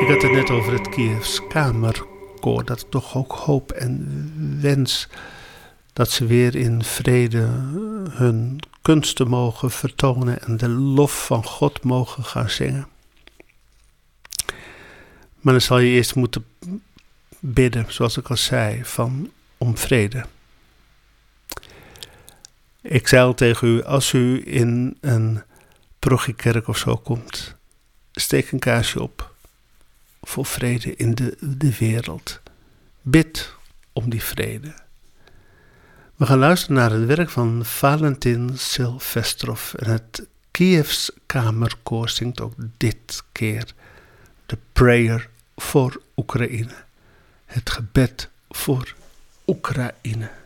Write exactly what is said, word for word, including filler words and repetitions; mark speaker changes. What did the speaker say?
Speaker 1: Ik had het net over het Kievs Kamerkoor, dat ik toch ook hoop en wens dat ze weer in vrede hun kunsten mogen vertonen en de lof van God mogen gaan zingen. Maar dan zal je eerst moeten bidden, zoals ik al zei, van om vrede. Ik zei al tegen u, als u in een parochiekerk of zo komt, steek een kaarsje op voor vrede in de, de wereld. Bid om die vrede. We gaan luisteren naar het werk van Valentin Silvestrov. En het Kievs Kamerkoor zingt ook dit keer de prayer voor Oekraïne. Het gebed voor Oekraïne.